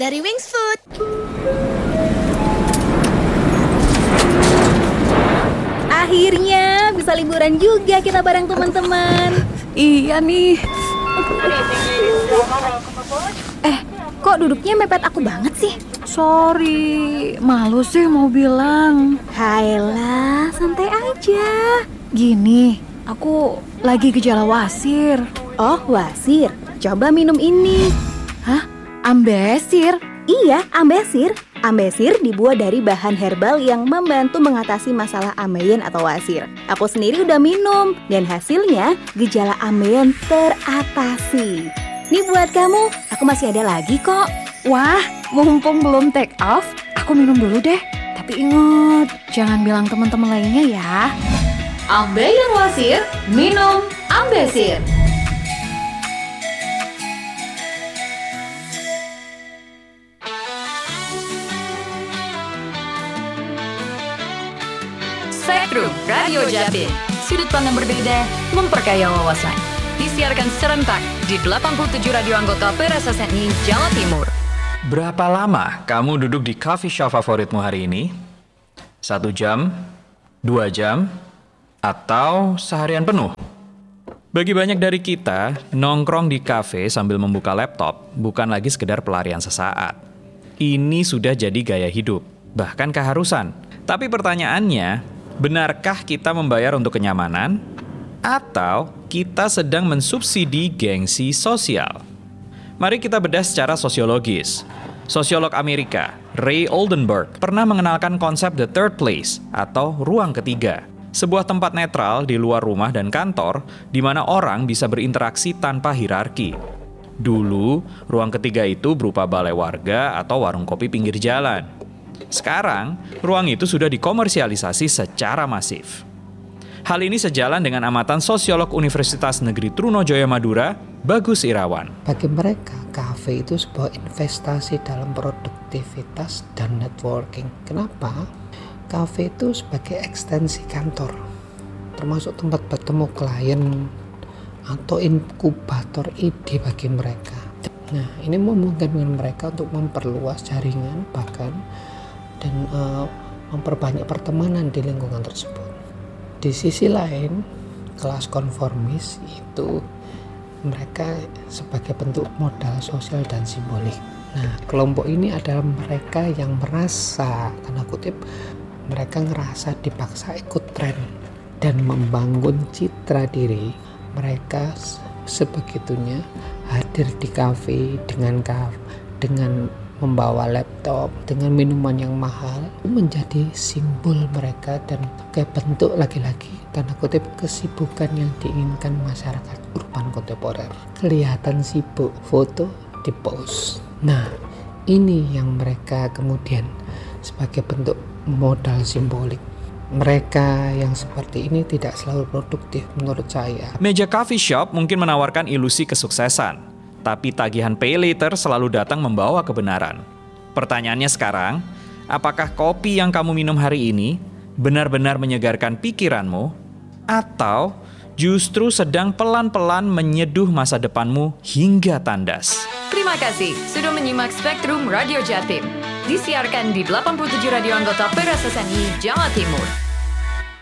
dari Wings Food. Akhirnya bisa liburan juga kita bareng teman-teman. Iya nih. Kok duduknya mepet aku banget sih? Sorry, malu sih mau bilang. Hayalah, santai aja. Gini, aku lagi gejala wasir. Oh, wasir. Coba minum ini. Hah? Ambesir? Iya, ambesir. Ambesir dibuat dari bahan herbal yang membantu mengatasi masalah ambeien atau wasir. Aku sendiri udah minum, dan hasilnya gejala ambeien teratasi. Nih buat kamu, aku masih ada lagi kok. Wah, mumpung belum take off, aku minum dulu deh. Tapi ingat, jangan bilang teman-teman lainnya ya. Ambeien wasir, minum Ambesir. Spektrum Radio Jatim. Sudut pandang berbeda, memperkaya wawasan. Disiarkan serentak di 87 radio anggota PRSSNI Jawa Timur. Berapa lama kamu duduk di coffee shop favoritmu hari ini? 1 jam? 2 jam? Atau seharian penuh? Bagi banyak dari kita, nongkrong di kafe sambil membuka laptop bukan lagi sekedar pelarian sesaat. Ini sudah jadi gaya hidup, bahkan keharusan. Tapi pertanyaannya, benarkah kita membayar untuk kenyamanan? Atau kita sedang mensubsidi gengsi sosial? Mari kita bedah secara sosiologis. Sosiolog Amerika, Ray Oldenburg, pernah mengenalkan konsep the third place atau ruang ketiga. Sebuah tempat netral di luar rumah dan kantor di mana orang bisa berinteraksi tanpa hierarki. Dulu, ruang ketiga itu berupa balai warga atau warung kopi pinggir jalan. Sekarang, ruang itu sudah dikomersialisasi secara masif. Hal ini sejalan dengan amatan sosiolog Universitas Negeri Trunojoyo Madura, Bagus Irawan. Bagi mereka, kafe itu sebuah investasi dalam produktivitas dan networking. Kenapa? Kafe itu sebagai ekstensi kantor, termasuk tempat bertemu klien atau inkubator ide bagi mereka. Nah, ini memungkinkan mereka untuk memperluas jaringan bahkan dan memperbanyak pertemanan di lingkungan tersebut. Di sisi lain, kelas konformis itu mereka sebagai bentuk modal sosial dan simbolik. Nah, kelompok ini adalah mereka yang merasa, tanda kutip, mereka ngerasa dipaksa ikut tren dan membangun citra diri. Mereka sebegitunya hadir di kafe dengan membawa laptop, dengan minuman yang mahal, menjadi simbol mereka dan kayak bentuk lagi-lagi tanda kutip kesibukan yang diinginkan masyarakat urban kontemporer. Kelihatan sibuk, foto di post. Nah, ini yang mereka kemudian sebagai bentuk modal simbolik. Mereka yang seperti ini tidak selalu produktif menurut saya. Meja coffee shop mungkin menawarkan ilusi kesuksesan, tapi tagihan pay later selalu datang membawa kebenaran. Pertanyaannya sekarang, apakah kopi yang kamu minum hari ini benar-benar menyegarkan pikiranmu, atau justru sedang pelan-pelan menyeduh masa depanmu hingga tandas? Terima kasih sudah menyimak Spektrum Radio Jatim. Disiarkan di 87 radio anggota PRSSNI Jawa Timur.